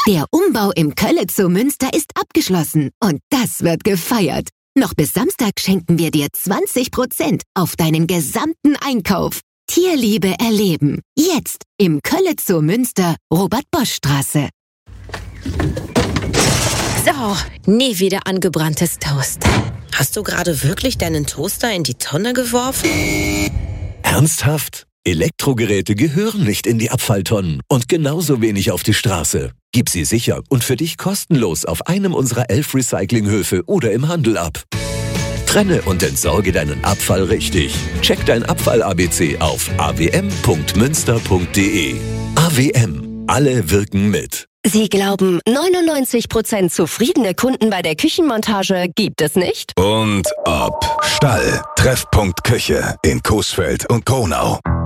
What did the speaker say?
Der Umbau im Kölle-Zoo Münster ist abgeschlossen und das wird gefeiert. Noch bis Samstag schenken wir dir 20% auf deinen gesamten Einkauf. Tierliebe erleben. Jetzt im Kölle-Zoo Münster, Robert-Bosch-Straße. So, nie wieder angebranntes Toast. Hast du gerade wirklich deinen Toaster in die Tonne geworfen? Ernsthaft? Elektrogeräte gehören nicht in die Abfalltonnen und genauso wenig auf die Straße. Gib sie sicher und für dich kostenlos auf einem unserer 11 Recyclinghöfe oder im Handel ab. Trenne und entsorge deinen Abfall richtig. Check dein Abfall-ABC auf awm.münster.de. AWM. Alle wirken mit. Sie glauben, 99% zufriedene Kunden bei der Küchenmontage gibt es nicht? Und ob. Stall. Treffpunkt Küche in Coesfeld und Kronau.